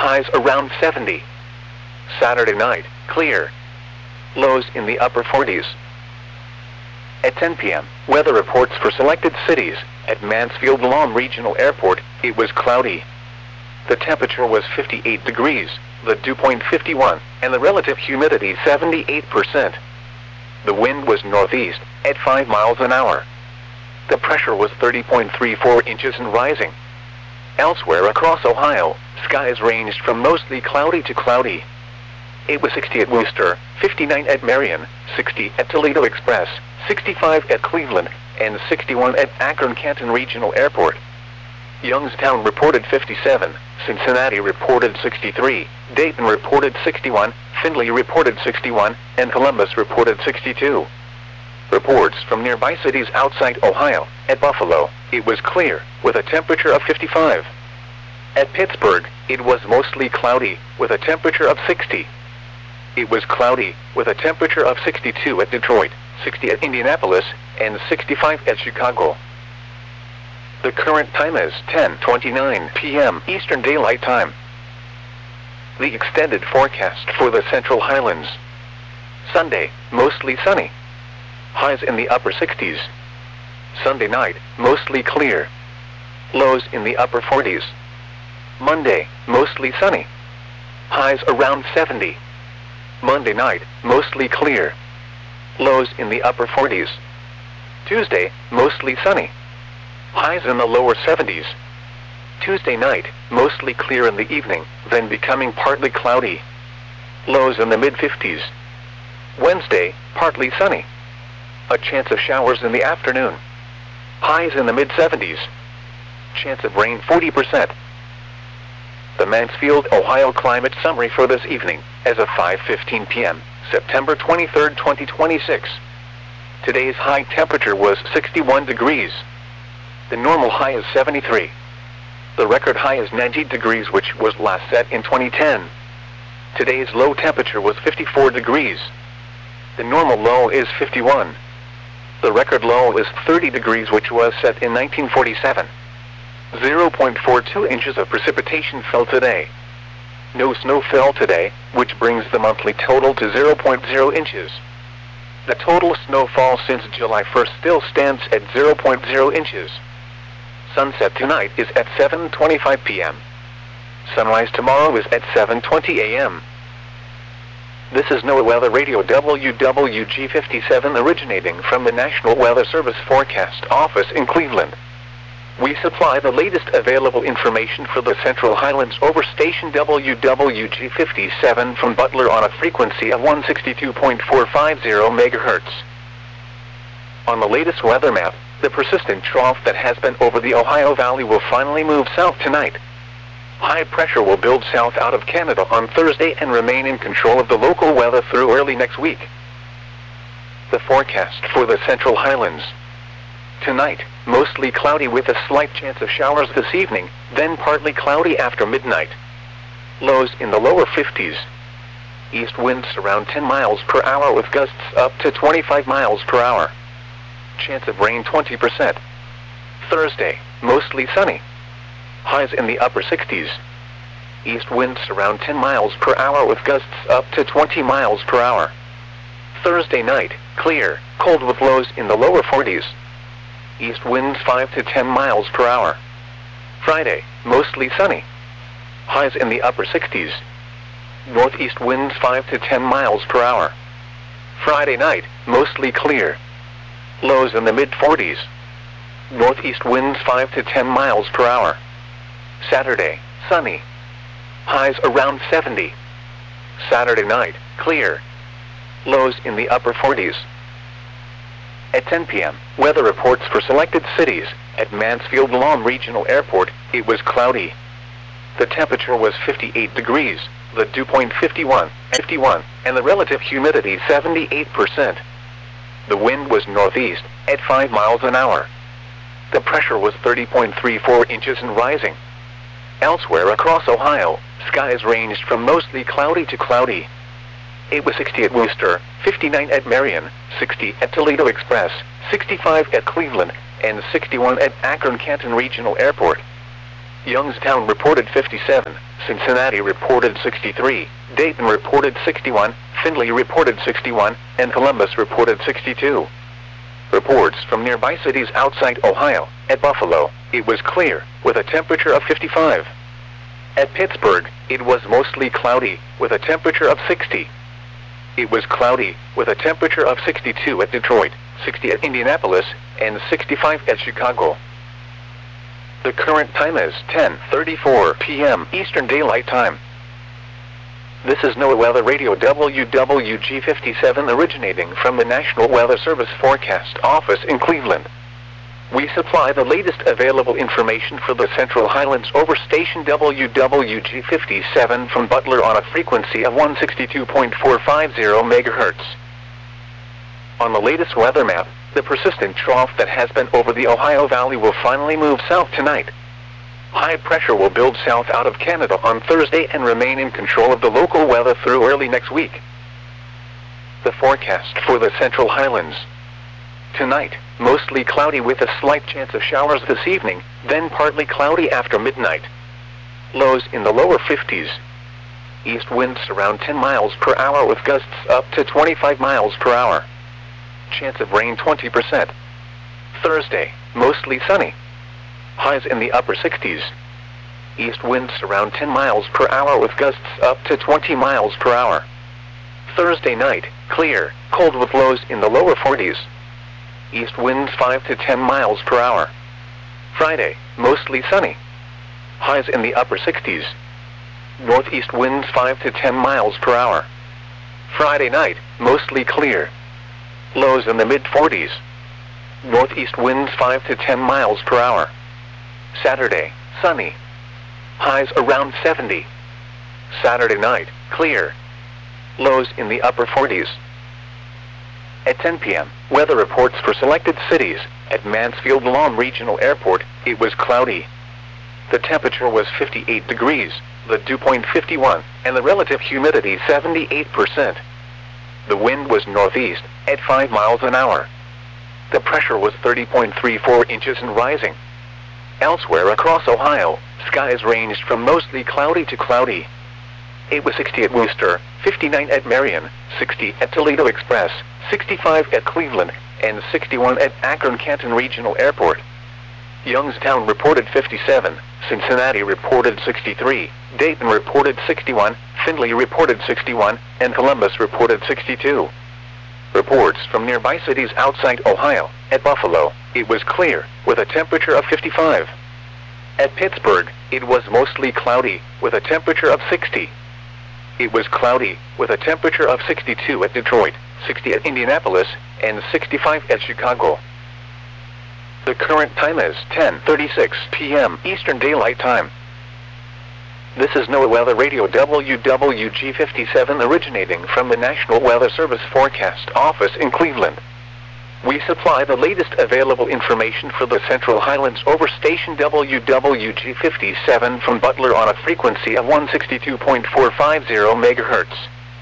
highs around 70. Saturday night, clear. Lows in the upper 40s. At 10 p.m., weather reports for selected cities. At Mansfield-Lam Regional Airport, it was cloudy. The temperature was 58 degrees, the dew point 51, and the relative humidity 78%. The wind was northeast, at 5 miles an hour. The pressure was 30.34 inches and rising. Elsewhere across Ohio, skies ranged from mostly cloudy to cloudy. It was 60 at Wooster, 59 at Marion, 60 at Toledo Express, 65 at Cleveland, and 61 at Akron-Canton Regional Airport. Youngstown reported 57, Cincinnati reported 63, Dayton reported 61, Findlay reported 61, and Columbus reported 62. Reports from nearby cities outside Ohio. At Buffalo, it was clear, with a temperature of 55. At Pittsburgh, it was mostly cloudy, with a temperature of 60. It was cloudy, with a temperature of 62 at Detroit, 60 at Indianapolis, and 65 at Chicago. The current time is 10:29 p.m. Eastern Daylight Time. The extended forecast for the Central Highlands. Sunday, mostly sunny. Highs in the upper 60s. Sunday night, mostly clear. Lows in the upper 40s. Monday, mostly sunny. Highs around 70. Monday night, mostly clear. Lows in the upper 40s. Tuesday, mostly sunny. Highs in the lower 70s. Tuesday night, mostly clear in the evening, then becoming partly cloudy. Lows in the mid-50s. Wednesday, partly sunny. A chance of showers in the afternoon. Highs in the mid-70s. Chance of rain 40%. The Mansfield, Ohio climate summary for this evening, as of 5:15 p.m., September 23, 2026. Today's high temperature was 61 degrees. The normal high is 73. The record high is 90 degrees, which was last set in 2010. Today's low temperature was 54 degrees. The normal low is 51. The record low is 30 degrees, which was set in 1947. 0.42 inches of precipitation fell today. No snow fell today, which brings the monthly total to 0.0 inches. The total snowfall since July 1st still stands at 0.0 inches. Sunset tonight is at 7:25 p.m. Sunrise tomorrow is at 7:20 a.m. This is NOAA Weather Radio WWG57 originating from the National Weather Service Forecast Office in Cleveland. We supply the latest available information for the Central Highlands over station WWG57 from Butler on a frequency of 162.450 MHz. On the latest weather map, the persistent trough that has been over the Ohio Valley will finally move south tonight. High pressure will build south out of Canada on Thursday and remain in control of the local weather through early next week. The forecast for the Central Highlands. Tonight, mostly cloudy with a slight chance of showers this evening, then partly cloudy after midnight. Lows in the lower 50s. East winds around 10 miles per hour with gusts up to 25 miles per hour. Chance of rain 20%. Thursday, mostly sunny. Highs in the upper 60s. East winds around 10 miles per hour with gusts up to 20 miles per hour. Thursday night, clear, cold with lows in the lower 40s. East winds 5 to 10 miles per hour. Friday, mostly sunny. Highs in the upper 60s. Northeast winds 5 to 10 miles per hour. Friday night, mostly clear. Lows in the mid-40s. Northeast winds 5 to 10 miles per hour. Saturday, sunny. Highs around 70. Saturday night, clear. Lows in the upper 40s. At 10 p.m., weather reports for selected cities. At Mansfield-Lam Regional Airport, it was cloudy. The temperature was 58 degrees, the dew point 51, and the relative humidity 78%. The wind was northeast, at 5 miles an hour. The pressure was 30.34 inches and rising. Elsewhere across Ohio, skies ranged from mostly cloudy to cloudy. It was 60 at Wooster, 59 at Marion, 60 at Toledo Express, 65 at Cleveland, and 61 at Akron-Canton Regional Airport. Youngstown reported 57, Cincinnati reported 63, Dayton reported 61, Findlay reported 61, and Columbus reported 62. Reports from nearby cities outside Ohio. At Buffalo, it was clear, with a temperature of 55. At Pittsburgh, it was mostly cloudy, with a temperature of 60. It was cloudy, with a temperature of 62 at Detroit, 60 at Indianapolis, and 65 at Chicago. The current time is 10:34 p.m. Eastern Daylight Time. This is NOAA Weather Radio WWG57 originating from the National Weather Service Forecast Office in Cleveland. We supply the latest available information for the Central Highlands over station WWG57 from Butler on a frequency of 162.450 MHz. On the latest weather map, the persistent trough that has been over the Ohio Valley will finally move south tonight. High pressure will build south out of Canada on Thursday and remain in control of the local weather through early next week. The forecast for the Central Highlands. Tonight, mostly cloudy with a slight chance of showers this evening, then partly cloudy after midnight. Lows in the lower 50s. East winds around 10 miles per hour with gusts up to 25 miles per hour. Chance of rain 20%. Thursday, mostly sunny. Highs in the upper 60s. East winds around 10 miles per hour with gusts up to 20 miles per hour. Thursday night, clear, cold with lows in the lower 40s. East winds 5 to 10 miles per hour. Friday, mostly sunny. Highs in the upper 60s. Northeast winds 5 to 10 miles per hour. Friday night, mostly clear. Lows in the mid-40s. Northeast winds 5 to 10 miles per hour. Saturday, sunny. Highs around 70. Saturday night, clear. Lows in the upper 40s. At 10 p.m., weather reports for selected cities. At Mansfield Lawn Regional Airport, it was cloudy. The temperature was 58 degrees, the dew point 51, and the relative humidity 78%. The wind was northeast, at 5 miles an hour. The pressure was 30.34 inches and rising. Elsewhere across Ohio, skies ranged from mostly cloudy to cloudy. It was 60 at Wooster, 59 at Marion, 60 at Toledo Express, 65 at Cleveland, and 61 at Akron-Canton Regional Airport. Youngstown reported 57, Cincinnati reported 63, Dayton reported 61, Findlay reported 61, and Columbus reported 62. Reports from nearby cities outside Ohio. At Buffalo, it was clear, with a temperature of 55. At Pittsburgh, it was mostly cloudy, with a temperature of 60. It was cloudy, with a temperature of 62 at Detroit, 60 at Indianapolis, and 65 at Chicago. The current time is 10:36 p.m. Eastern Daylight Time. This is NOAA Weather Radio WWG57 originating from the National Weather Service Forecast Office in Cleveland. We supply the latest available information for the Central Highlands over station WWG57 from Butler on a frequency of 162.450 MHz.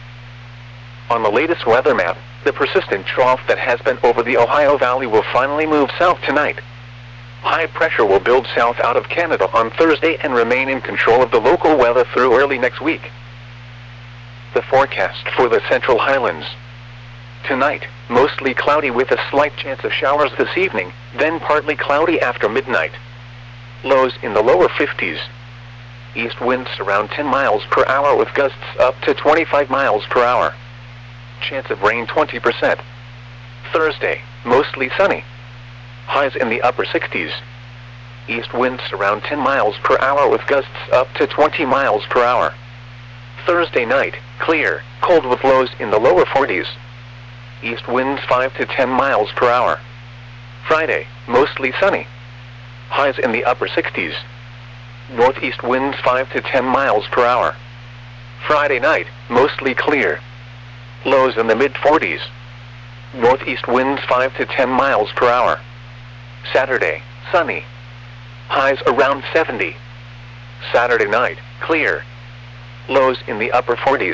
On the latest weather map, the persistent trough that has been over the Ohio Valley will finally move south tonight. High pressure will build south out of Canada on Thursday and remain in control of the local weather through early next week. The forecast for the Central Highlands. Tonight, mostly cloudy with a slight chance of showers this evening, then partly cloudy after midnight. Lows in the lower 50s. East winds around 10 miles per hour with gusts up to 25 miles per hour. Chance of rain 20%. Thursday, mostly sunny. Highs in the upper 60s. East winds around 10 miles per hour with gusts up to 20 miles per hour. Thursday night, clear, cold with lows in the lower 40s. East winds 5 to 10 miles per hour. Friday, mostly sunny. Highs in the upper 60s. Northeast winds 5 to 10 miles per hour. Friday night, mostly clear. Lows in the mid-40s. Northeast winds 5 to 10 miles per hour. Saturday, sunny. Highs around 70. Saturday night, clear. Lows in the upper 40s.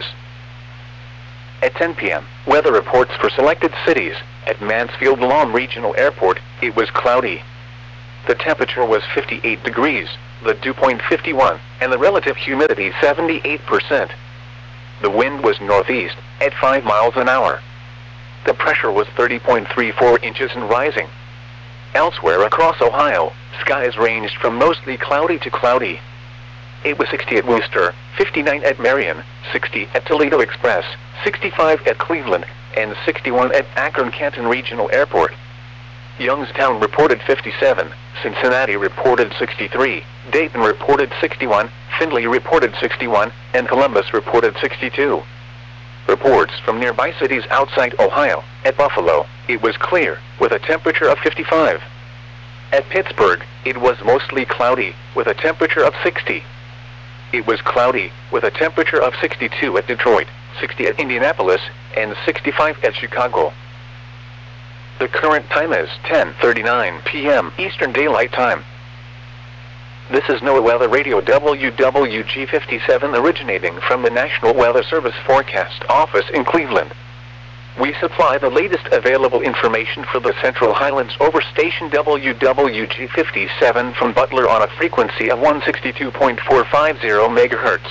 At 10 p.m., weather reports for selected cities. At Mansfield Lawn Regional Airport, it was cloudy. The temperature was 58 degrees, the dew point 51, and the relative humidity 78%. The wind was northeast, at 5 miles an hour. The pressure was 30.34 inches and rising. Elsewhere across Ohio, skies ranged from mostly cloudy to cloudy. It was 60 at Wooster, 59 at Marion, 60 at Toledo Express, 65 at Cleveland, and 61 at Akron-Canton Regional Airport. Youngstown reported 57, Cincinnati reported 63, Dayton reported 61, Findlay reported 61, and Columbus reported 62. Reports from nearby cities outside Ohio. At Buffalo, it was clear, with a temperature of 55. At Pittsburgh, it was mostly cloudy, with a temperature of 60. It was cloudy, with a temperature of 62 at Detroit, 60 at Indianapolis, and 65 at Chicago. The current time is 10:39 p.m. Eastern Daylight Time. This is NOAA Weather Radio WWG57 originating from the National Weather Service Forecast Office in Cleveland. We supply the latest available information for the Central Highlands over station WWG57 from Butler on a frequency of 162.450 MHz.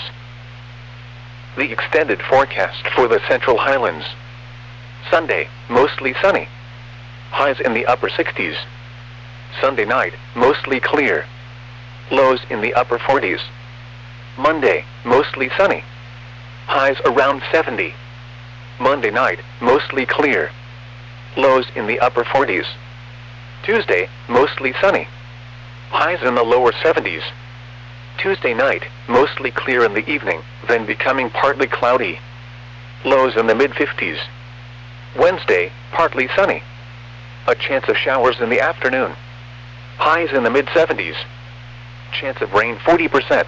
The extended forecast for the Central Highlands. Sunday, mostly sunny. Highs in the upper 60s. Sunday night, mostly clear. Lows in the upper 40s. Monday, mostly sunny. Highs around 70. Monday night, mostly clear. Lows in the upper 40s. Tuesday, mostly sunny. Highs in the lower 70s. Tuesday night, mostly clear in the evening, then becoming partly cloudy. Lows in the mid-50s. Wednesday, partly sunny. A chance of showers in the afternoon. Highs in the mid-70s. Chance of rain 40%.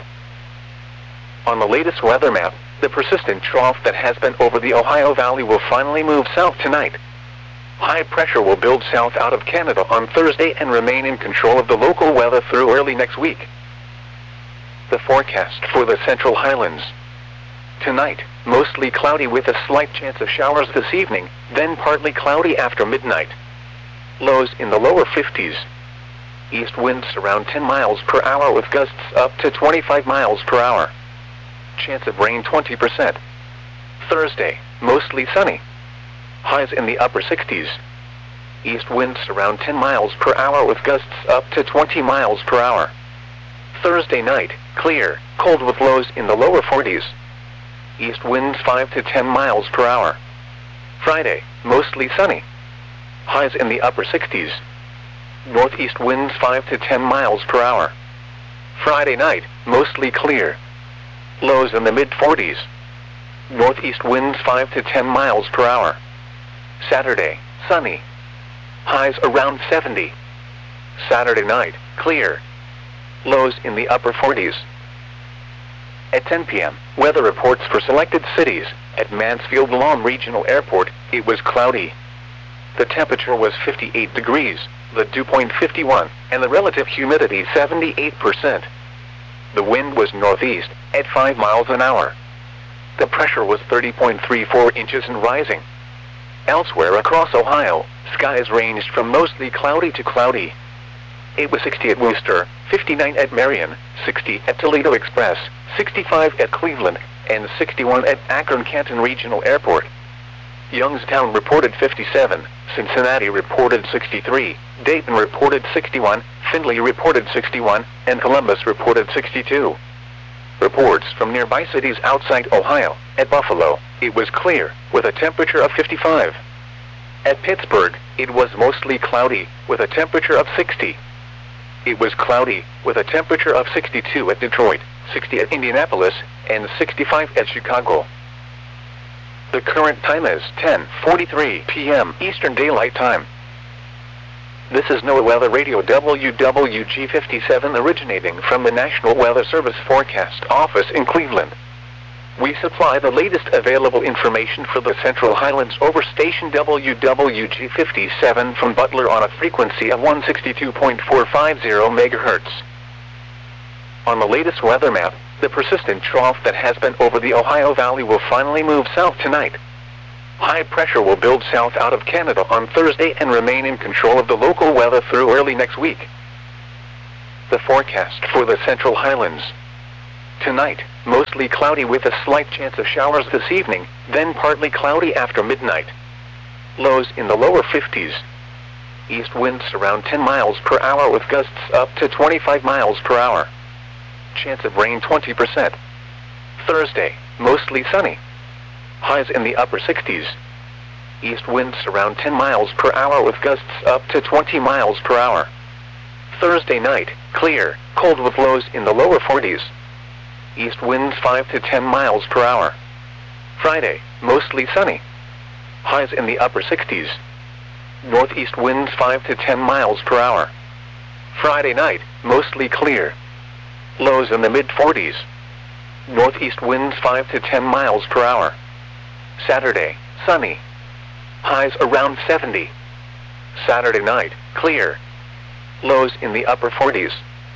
On the latest weather map, the persistent trough that has been over the Ohio Valley will finally move south tonight. High pressure will build south out of Canada on Thursday and remain in control of the local weather through early next week. The forecast for the Central Highlands. Tonight, mostly cloudy with a slight chance of showers this evening, then partly cloudy after midnight. Lows in the lower 50s. East winds around 10 miles per hour with gusts up to 25 miles per hour. Chance of rain 20%. Thursday, mostly sunny. Highs in the upper 60s. East winds around 10 miles per hour with gusts up to 20 miles per hour. Thursday night, clear, cold with lows in the lower 40s. East winds 5 to 10 miles per hour. Friday, mostly sunny. Highs in the upper 60s. Northeast winds 5 to 10 miles per hour. Friday night, mostly clear. Lows in the mid-40s. Northeast winds 5 to 10 miles per hour. Saturday, sunny. Highs around 70. Saturday night, clear. Lows in the upper 40s. At 10 p.m., weather reports for selected cities. At Mansfield-Lawn Regional Airport, it was cloudy. The temperature was 58 degrees, the dew point 51, and the relative humidity 78%. The wind was northeast, at 5 miles an hour. The pressure was 30.34 inches and rising. Elsewhere across Ohio, skies ranged from mostly cloudy to cloudy. It was 60 at Wooster, 59 at Marion, 60 at Toledo Express, 65 at Cleveland, and 61 at Akron-Canton Regional Airport. Youngstown reported 57, Cincinnati reported 63, Dayton reported 61, Findlay reported 61, and Columbus reported 62. Reports from nearby cities outside Ohio. At Buffalo, it was clear, with a temperature of 55. At Pittsburgh, it was mostly cloudy, with a temperature of 60. It was cloudy, with a temperature of 62 at Detroit, 60 at Indianapolis, and 65 at Chicago. The current time is 10:43 p.m. Eastern Daylight Time. This is NOAA Weather Radio WWG57 originating from the National Weather Service Forecast Office in Cleveland. We supply the latest available information for the Central Highlands over station WWG57 from Butler on a frequency of 162.450 MHz. On the latest weather map, the persistent trough that has been over the Ohio Valley will finally move south tonight. High pressure will build south out of Canada on Thursday and remain in control of the local weather through early next week. The forecast for the Central Highlands. Tonight, mostly cloudy with a slight chance of showers this evening, then partly cloudy after midnight. Lows in the lower 50s. East winds around 10 miles per hour with gusts up to 25 miles per hour. Chance of rain 20%. Thursday, mostly sunny. Highs in the upper 60s. East winds around 10 miles per hour with gusts up to 20 miles per hour. Thursday night, clear, cold with lows in the lower 40s. East winds 5 to 10 miles per hour. Friday, mostly sunny. Highs in the upper 60s. Northeast winds 5 to 10 miles per hour. Friday night, mostly clear. Lows in the mid-40s. Northeast winds 5 to 10 miles per hour. Saturday, sunny. Highs around 70. Saturday night, clear. Lows in the upper 40s.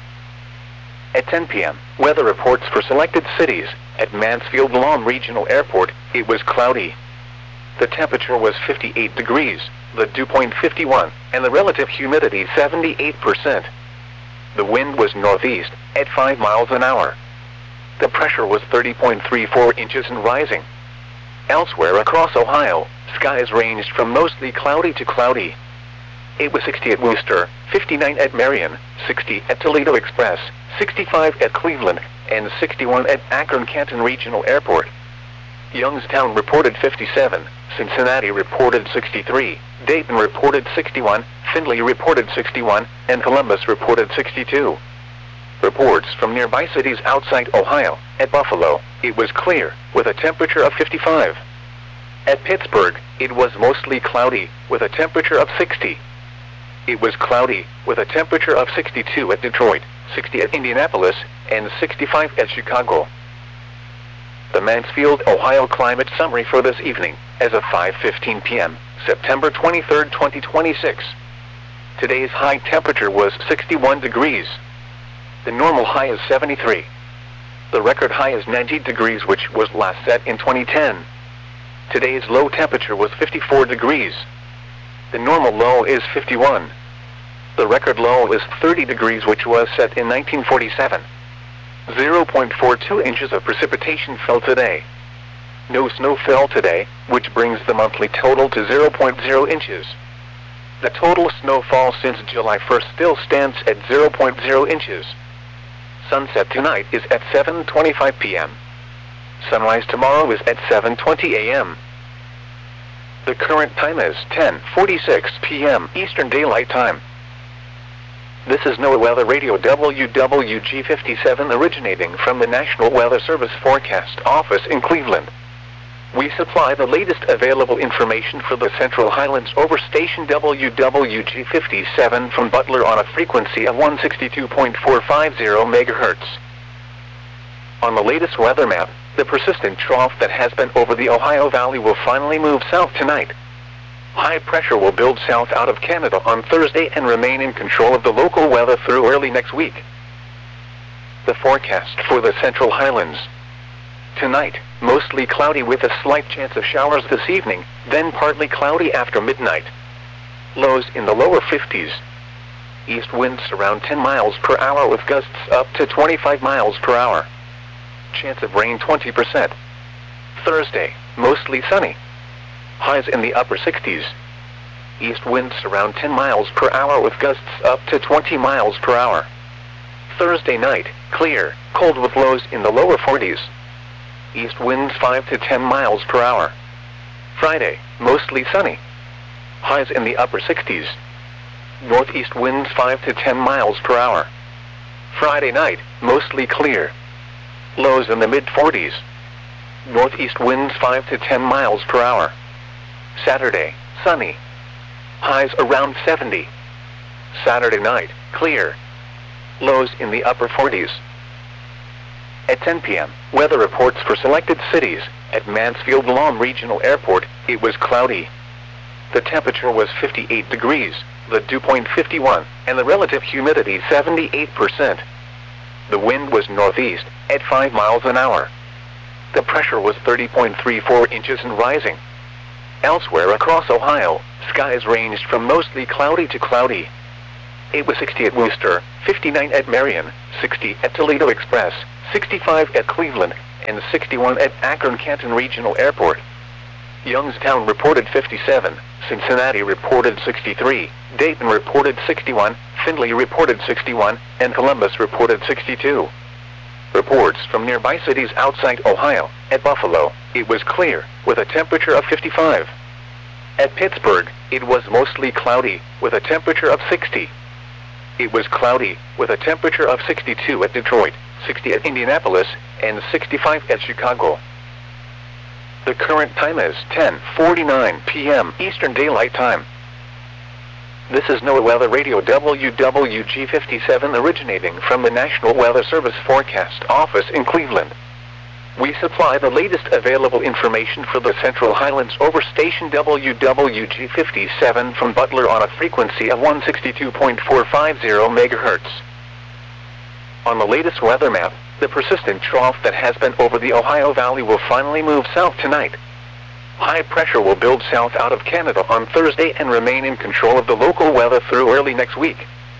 At 10 p.m., weather reports for selected cities. At Mansfield Lawn Regional Airport, it was cloudy. The temperature was 58 degrees, the dew point 51, and the relative humidity 78%. The wind was northeast, at 5 miles an hour. The pressure was 30.34 inches and rising. Elsewhere across Ohio, skies ranged from mostly cloudy to cloudy. It was 60 at Wooster, 59 at Marion, 60 at Toledo Express, 65 at Cleveland, and 61 at Akron-Canton Regional Airport. Youngstown reported 57, Cincinnati reported 63, Dayton reported 61, Findlay reported 61, and Columbus reported 62. Reports from nearby cities outside Ohio. At Buffalo, it was clear, with a temperature of 55. At Pittsburgh, it was mostly cloudy, with a temperature of 60. It was cloudy, with a temperature of 62 at Detroit, 60 at Indianapolis, and 65 at Chicago. The Mansfield, Ohio climate summary for this evening, as of 5:15 p.m., September 23, 2026. Today's high temperature was 61 degrees. The normal high is 73. The record high is 90 degrees, which was last set in 2010. Today's low temperature was 54 degrees. The normal low is 51. The record low is 30 degrees, which was set in 1947. 0.42 inches of precipitation fell today. No snow fell today, which brings the monthly total to 0.0 inches. The total snowfall since July 1st still stands at 0.0 inches. Sunset tonight is at 7:25 p.m. Sunrise tomorrow is at 7:20 a.m. The current time is 10:46 p.m. Eastern Daylight Time. This is NOAA Weather Radio WWG57 originating from the National Weather Service Forecast Office in Cleveland. We supply the latest available information for the Central Highlands over station WWG57 from Butler on a frequency of 162.450 MHz. On the latest weather map, the persistent trough that has been over the Ohio Valley will finally move south tonight. High pressure will build south out of Canada on Thursday and remain in control of the local weather through early next week. The forecast for the Central Highlands. Tonight, mostly cloudy with a slight chance of showers this evening, then partly cloudy after midnight. Lows in the lower 50s. East winds around 10 miles per hour with gusts up to 25 miles per hour. Chance of rain 20%. Thursday, mostly sunny. Highs in the upper 60s. East winds around 10 miles per hour with gusts up to 20 miles per hour. Thursday night, clear, cold with lows in the lower 40s. East winds 5 to 10 miles per hour. Friday, mostly sunny. Highs in the upper 60s. Northeast winds 5 to 10 miles per hour. Friday night, mostly clear. Lows in the mid-40s. Northeast winds 5 to 10 miles per hour. Saturday, sunny. Highs around 70. Saturday night, clear. Lows in the upper 40s. At 10 p.m., weather reports for selected cities. At Mansfield Lawn Regional Airport, it was cloudy. The temperature was 58 degrees, the dew point 51, and the relative humidity 78%. The wind was northeast, at 5 miles an hour. The pressure was 30.34 inches and rising. Elsewhere across Ohio, skies ranged from mostly cloudy to cloudy. It was 60 at Worcester, 59 at Marion, 60 at Toledo Express, 65 at Cleveland, and 61 at Akron-Canton Regional Airport. Youngstown reported 57, Cincinnati reported 63, Dayton reported 61, Findlay reported 61, and Columbus reported 62. Reports from nearby cities outside Ohio. At Buffalo, it was clear, with a temperature of 55. At Pittsburgh, it was mostly cloudy, with a temperature of 60. It was cloudy, with a temperature of 62 at Detroit, 60 at Indianapolis, and 65 at Chicago. The current time is 10:49 p.m. Eastern Daylight Time. This is NOAA Weather Radio WWG57 originating from the National Weather Service Forecast Office in Cleveland. We supply the latest available information for the Central Highlands over station WWG57 from Butler on a frequency of 162.450 MHz. On the latest weather map, the persistent trough that has been over the Ohio Valley will finally move south tonight. High pressure will build south out of Canada on Thursday and remain in control of the local weather through early next week.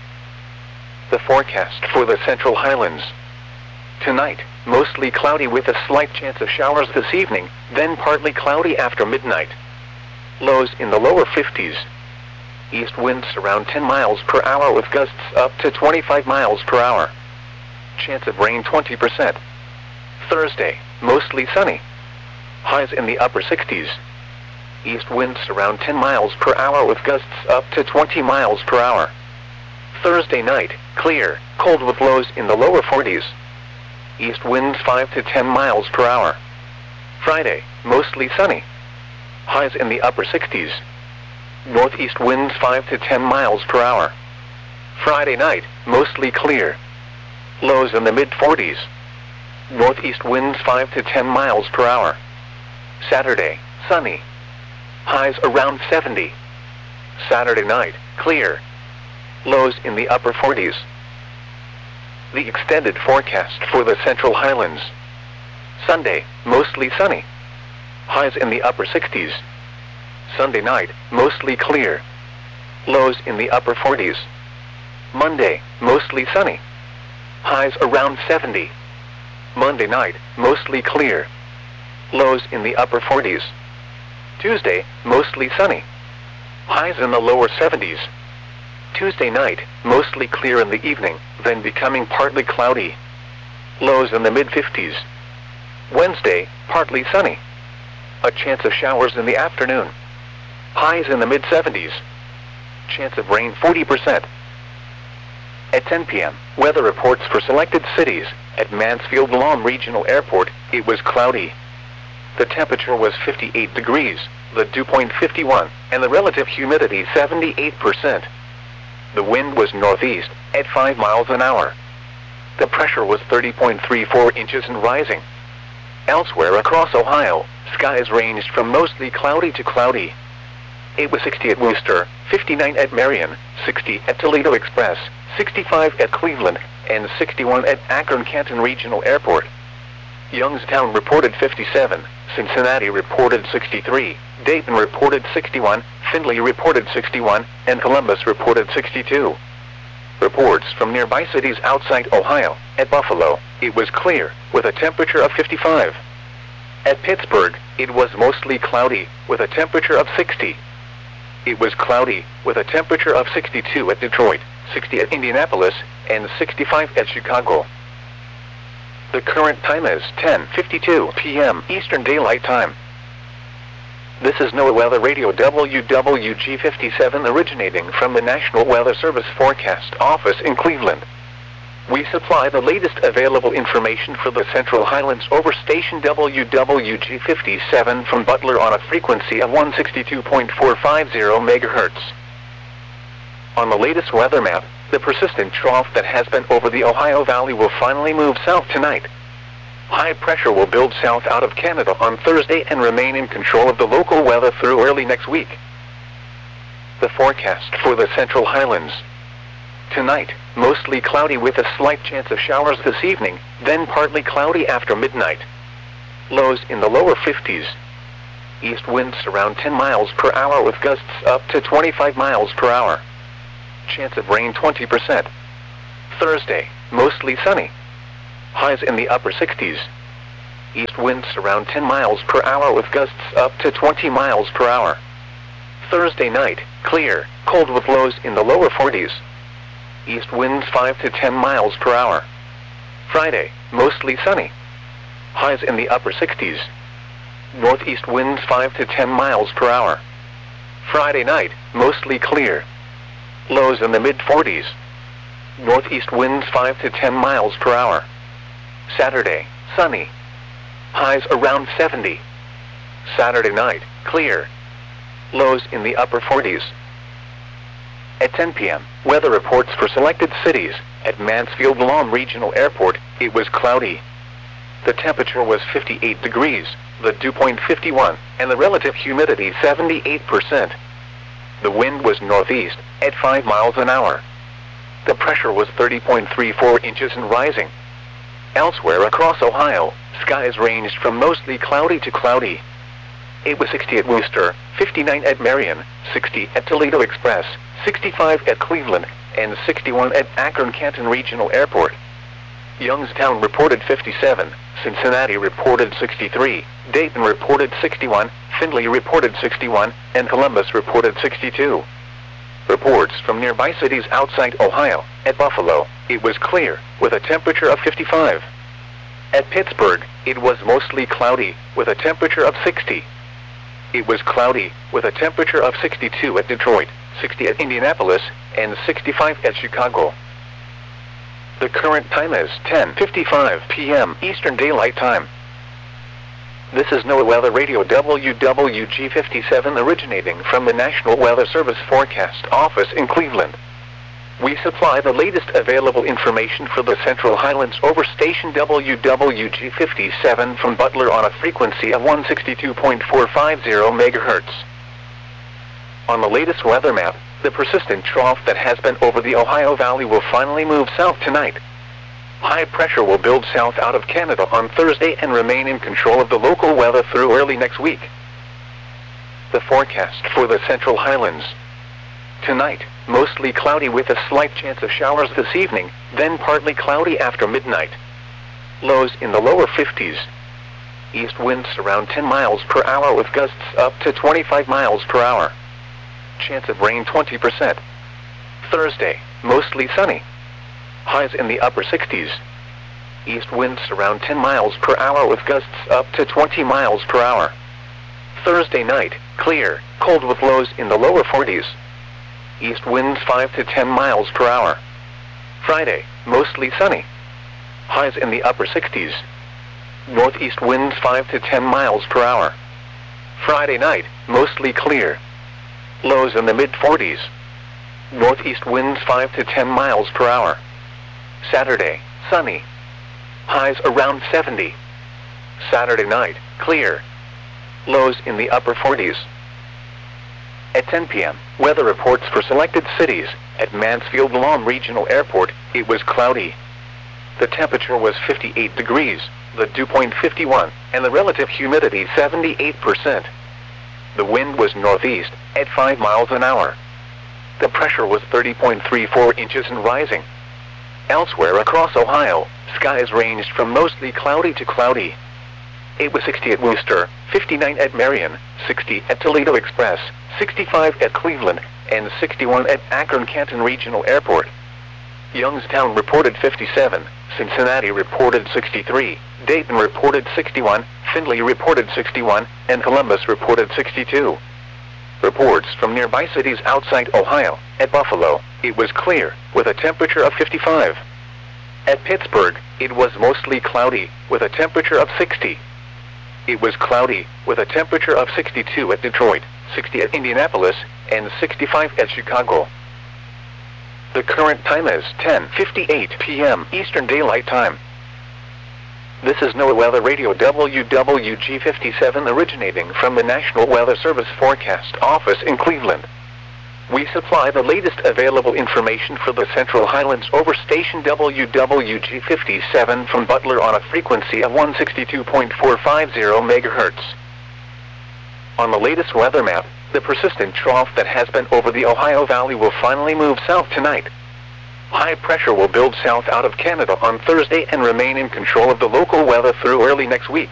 The forecast for the Central Highlands. Tonight, mostly cloudy with a slight chance of showers this evening, then partly cloudy after midnight. Lows in the lower 50s. East winds around 10 miles per hour with gusts up to 25 miles per hour. Chance of rain 20%. Thursday, mostly sunny. Highs in the upper 60s. East winds around 10 miles per hour with gusts up to 20 miles per hour. Thursday night, clear, cold with lows in the lower 40s. East winds 5 to 10 miles per hour. Friday, mostly sunny. Highs in the upper 60s. Northeast winds 5 to 10 miles per hour. Friday night, mostly clear. Lows in the mid-40s. Northeast winds 5 to 10 miles per hour. Saturday, sunny. Highs around 70. Saturday night, clear. Lows in the upper 40s. The extended forecast for the Central Highlands. Sunday, mostly sunny. Highs in the upper 60s. Sunday night, mostly clear. Lows in the upper 40s. Monday, mostly sunny. Highs around 70. Monday night, mostly clear. Lows in the upper 40s. Tuesday, mostly sunny. Highs in the lower 70s. Tuesday night, mostly clear in the evening, then becoming partly cloudy. Lows in the mid-50s. Wednesday, partly sunny. A chance of showers in the afternoon. Highs in the mid-70s. Chance of rain 40%. At 10 p.m., weather reports for selected cities. At Mansfield-Lom Regional Airport, it was cloudy. The temperature was 58 degrees, the dew point 51, and the relative humidity 78%. The wind was northeast, at 5 miles an hour. The pressure was 30.34 inches and rising. Elsewhere across Ohio, skies ranged from mostly cloudy to cloudy. It was 60 at Worcester, 59 at Marion, 60 at Toledo Express, 65 at Cleveland, and 61 at Akron-Canton Regional Airport. Youngstown reported 57, Cincinnati reported 63, Dayton reported 61, Findlay reported 61, and Columbus reported 62. Reports from nearby cities outside Ohio. At Buffalo, it was clear, with a temperature of 55. At Pittsburgh, it was mostly cloudy, with a temperature of 60. It was cloudy, with a temperature of 62 at Detroit, 60 at Indianapolis, and 65 at Chicago. The current time is 10:52 p.m. Eastern Daylight Time. This is NOAA Weather Radio WWG57 originating from the National Weather Service Forecast Office in Cleveland. We supply the latest available information for the Central Highlands over station WWG57 from Butler on a frequency of 162.450 MHz. On the latest weather map, the persistent trough that has been over the Ohio Valley will finally move south tonight. High pressure will build south out of Canada on Thursday and remain in control of the local weather through early next week. The forecast for the Central Highlands. Tonight, mostly cloudy with a slight chance of showers this evening, then partly cloudy after midnight. Lows in the lower 50s. East winds around 10 miles per hour with gusts up to 25 miles per hour. Chance of rain 20%. Thursday, mostly sunny. Highs in the upper 60s. East winds around 10 miles per hour with gusts up to 20 miles per hour. Thursday night, clear, cold with lows in the lower 40s. East winds 5 to 10 miles per hour. Friday, mostly sunny. Highs in the upper 60s. Northeast winds 5 to 10 miles per hour. Friday night, mostly clear. Lows in the mid-40s. Northeast winds 5 to 10 miles per hour. Saturday, sunny. Highs around 70. Saturday night, clear. Lows in the upper 40s. At 10 p.m., weather reports for selected cities. At Mansfield-Lam Regional Airport, it was cloudy. The temperature was 58 degrees, the dew point 51, and the relative humidity 78%. The wind was northeast, at 5 miles an hour. The pressure was 30.34 inches and rising. Elsewhere across Ohio, skies ranged from mostly cloudy to cloudy. It was 60 at Wooster, 59 at Marion, 60 at Toledo Express, 65 at Cleveland, and 61 at Akron-Canton Regional Airport. Youngstown reported 57, Cincinnati reported 63, Dayton reported 61, Findlay reported 61, and Columbus reported 62. Reports from nearby cities outside Ohio. At Buffalo, it was clear, with a temperature of 55. At Pittsburgh, it was mostly cloudy, with a temperature of 60. It was cloudy, with a temperature of 62 at Detroit, 60 at Indianapolis, and 65 at Chicago. The current time is 10:55 p.m. Eastern Daylight Time. This is NOAA Weather Radio WWG57 originating from the National Weather Service Forecast Office in Cleveland. We supply the latest available information for the Central Highlands over station WWG57 from Butler on a frequency of 162.450 MHz. On the latest weather map, the persistent trough that has been over the Ohio Valley will finally move south tonight. High pressure will build south out of Canada on Thursday and remain in control of the local weather through early next week. The forecast for the Central Highlands. Tonight, mostly cloudy with a slight chance of showers this evening, then partly cloudy after midnight. Lows in the lower 50s. East winds around 10 miles per hour with gusts up to 25 miles per hour. Chance of rain 20%. Thursday, mostly sunny. Highs in the upper 60s. East winds around 10 miles per hour with gusts up to 20 miles per hour. Thursday night, clear, cold with lows in the lower 40s. East winds 5 to 10 miles per hour. Friday, mostly sunny. Highs in the upper 60s. Northeast winds 5 to 10 miles per hour. Friday night, mostly clear. Lows in the mid-40s. Northeast winds 5 to 10 miles per hour. Saturday, sunny. Highs around 70. Saturday night, clear. Lows in the upper 40s. At 10 p.m., weather reports for selected cities. At Mansfield-Lam Regional Airport, it was cloudy. The temperature was 58 degrees, the dew point 51, and the relative humidity 78%. The wind was northeast, at 5 miles an hour. The pressure was 30.34 inches and rising. Elsewhere across Ohio, skies ranged from mostly cloudy to cloudy. It was 60 at Wooster, 59 at Marion, 60 at Toledo Express, 65 at Cleveland, and 61 at Akron-Canton Regional Airport. Youngstown reported 57, Cincinnati reported 63, Dayton reported 61, Findlay reported 61, and Columbus reported 62. Reports from nearby cities outside Ohio. At Buffalo, it was clear, with a temperature of 55. At Pittsburgh, it was mostly cloudy, with a temperature of 60. It was cloudy, with a temperature of 62 at Detroit, 60 at Indianapolis, and 65 at Chicago. The current time is 10:58 p.m. Eastern Daylight Time. This is NOAA Weather Radio WWG57 originating from the National Weather Service Forecast Office in Cleveland. We supply the latest available information for the Central Highlands over station WWG57 from Butler on a frequency of 162.450 MHz. On the latest weather map, The persistent trough that has been over the Ohio Valley will finally move south tonight. High pressure will build south out of Canada on Thursday and remain in control of the local weather through early next week.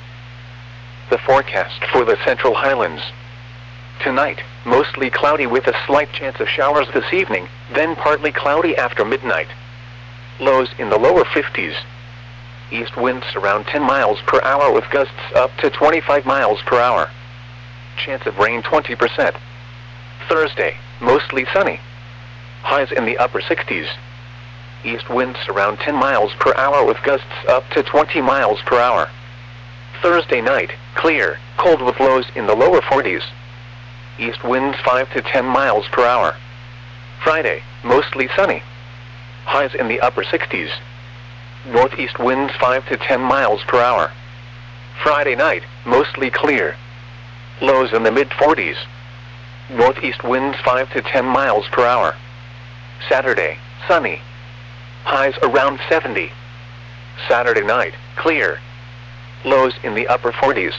The forecast for the Central Highlands. Tonight, mostly cloudy with a slight chance of showers this evening, then partly cloudy after midnight. Lows in the lower 50s. East winds around 10 miles per hour with gusts up to 25 miles per hour. Chance of rain 20%. Thursday, mostly sunny. Highs in the upper 60s. East winds around 10 miles per hour with gusts up to 20 miles per hour. Thursday night, clear, cold with lows in the lower 40s. East winds 5 to 10 miles per hour. Friday, mostly sunny. Highs in the upper 60s. Northeast winds 5 to 10 miles per hour. Friday night, mostly clear. Lows in the mid-40s. Northeast winds 5 to 10 miles per hour. Saturday, sunny. Highs around 70. Saturday night, clear. Lows in the upper 40s.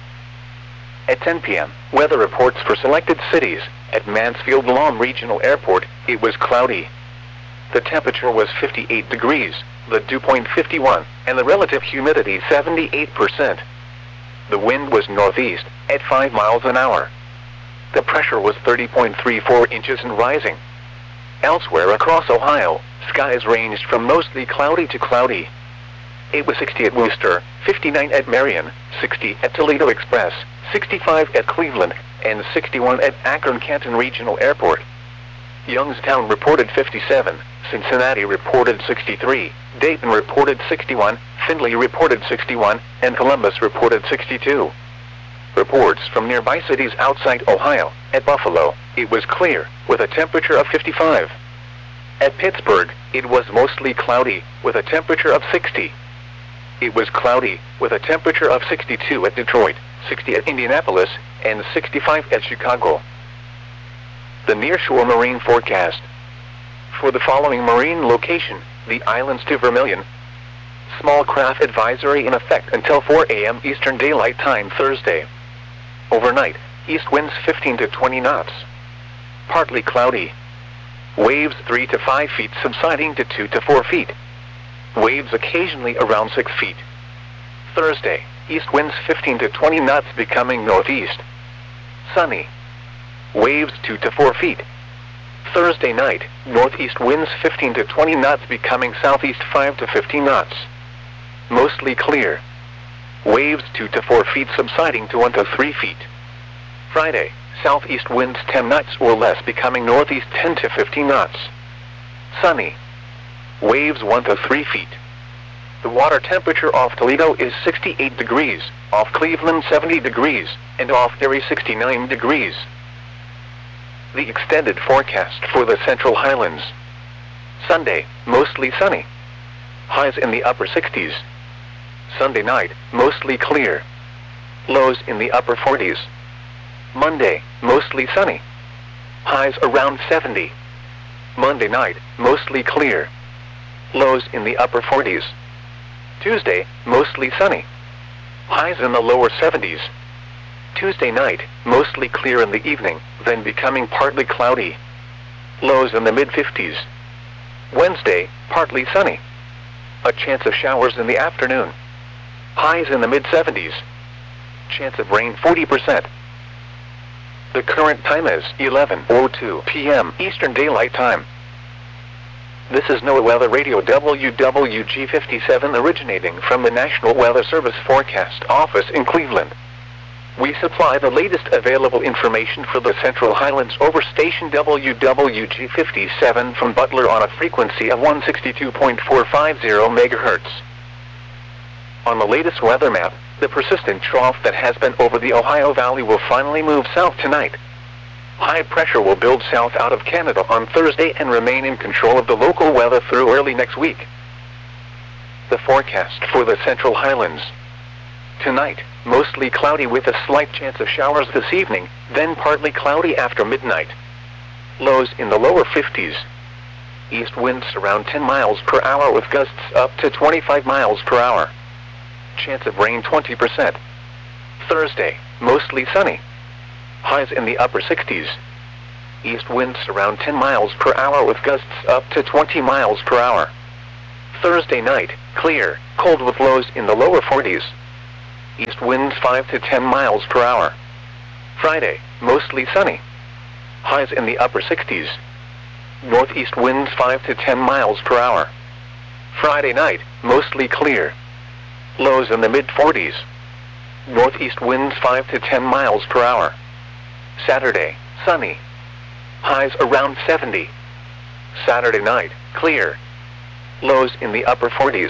At 10 p.m., weather reports for selected cities. At Mansfield Lawn Regional Airport, it was cloudy. The temperature was 58 degrees, the dew point 51, and the relative humidity 78%. The wind was northeast, at 5 miles an hour. The pressure was 30.34 inches and rising. Elsewhere across Ohio, skies ranged from mostly cloudy to cloudy. It was 60 at Wooster, 59 at Marion, 60 at Toledo Express, 65 at Cleveland, and 61 at Akron-Canton Regional Airport. Youngstown reported 57, Cincinnati reported 63, Dayton reported 61, Findlay reported 61, and Columbus reported 62. Reports from nearby cities outside Ohio. At Buffalo, it was clear, with a temperature of 55. At Pittsburgh, it was mostly cloudy, with a temperature of 60. It was cloudy, with a temperature of 62 at Detroit, 60 at Indianapolis, and 65 at Chicago. The nearshore marine forecast. For the following marine location, the islands to Vermilion. Small craft advisory in effect until 4 a.m. Eastern Daylight Time Thursday. Overnight, east winds 15 to 20 knots. Partly cloudy. Waves 3 to 5 feet subsiding to 2 to 4 feet. Waves occasionally around 6 feet. Thursday, east winds 15 to 20 knots becoming northeast. Sunny. Waves 2 to 4 feet. Thursday night, northeast winds 15 to 20 knots becoming southeast 5 to 15 knots. Mostly clear. Waves 2 to 4 feet subsiding to 1 to 3 feet. Friday, southeast winds 10 knots or less becoming northeast 10 to 15 knots. Sunny. Waves 1 to 3 feet. The water temperature off Toledo is 68 degrees, off Cleveland 70 degrees, and off Erie 69 degrees. The extended forecast for the Central Highlands. Sunday, mostly sunny. Highs in the upper 60s. Sunday night, mostly clear. Lows in the upper 40s. Monday, mostly sunny. Highs around 70. Monday night, mostly clear. Lows in the upper 40s. Tuesday, mostly sunny. Highs in the lower 70s. Tuesday night, mostly clear in the evening, then becoming partly cloudy. Lows in the mid-50s. Wednesday, partly sunny. A chance of showers in the afternoon. Highs in the mid-70s. Chance of rain 40%. The current time is 11:02 p.m. Eastern Daylight Time. This is NOAA Weather Radio WWG57 originating from the National Weather Service Forecast Office in Cleveland. We supply the latest available information for the Central Highlands over station WWG57 from Butler on a frequency of 162.450 MHz. On the latest weather map, the persistent trough that has been over the Ohio Valley will finally move south tonight. High pressure will build south out of Canada on Thursday and remain in control of the local weather through early next week. The forecast for the Central Highlands. Tonight, mostly cloudy with a slight chance of showers this evening, then partly cloudy after midnight. Lows in the lower 50s. East winds around 10 miles per hour with gusts up to 25 miles per hour. Chance of rain 20%. Thursday, mostly sunny. highs in the upper 60s. East winds around 10 miles per hour with gusts up to 20 miles per hour. Thursday night, clear, cold with lows in the lower 40s. East winds 5 to 10 miles per hour. Friday, mostly sunny. Highs in the upper 60s. Northeast winds 5 to 10 miles per hour. Friday night, mostly clear. Lows in the mid-40s. Northeast winds 5 to 10 miles per hour. Saturday, sunny. Highs around 70. Saturday night, clear. Lows in the upper 40s.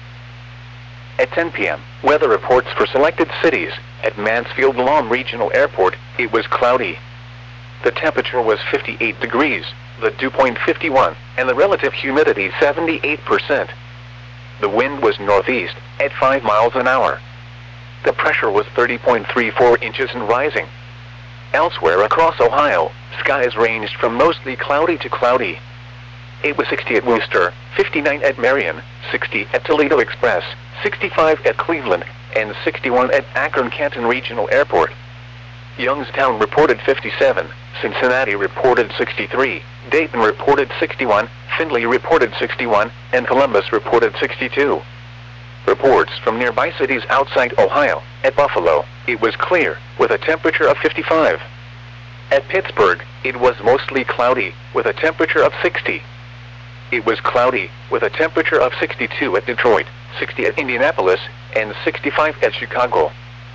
At 10 p.m., weather reports for selected cities. At Mansfield-Lom Regional Airport, it was cloudy. The temperature was 58 degrees, the dew point 51, and the relative humidity 78%. The wind was northeast, at 5 miles an hour. The pressure was 30.34 inches and rising. Elsewhere across Ohio, skies ranged from mostly cloudy to cloudy. It was 60 at Wooster, 59 at Marion, 60 at Toledo Express, 65 at Cleveland, and 61 at Akron-Canton Regional Airport. Youngstown reported 57, Cincinnati reported 63, Dayton reported 61, Findlay reported 61, and Columbus reported 62. Reports from nearby cities outside Ohio. At Buffalo, it was clear, with a temperature of 55. At Pittsburgh, it was mostly cloudy, with a temperature of 60. It was cloudy, with a temperature of 62 at Detroit, 60 at Indianapolis, and 65 at Chicago.